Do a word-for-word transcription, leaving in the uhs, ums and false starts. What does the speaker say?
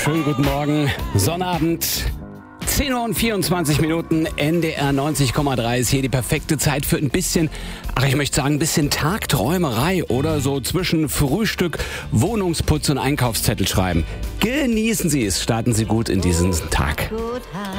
Schönen guten Morgen, Sonnabend, zehn Uhr und vierundzwanzig Minuten, N D R neunzig Komma drei ist hier die perfekte Zeit für ein bisschen, ach ich möchte sagen, ein bisschen Tagträumerei oder so zwischen Frühstück, Wohnungsputz und Einkaufszettel schreiben. Genießen Sie es, starten Sie gut in diesen Tag.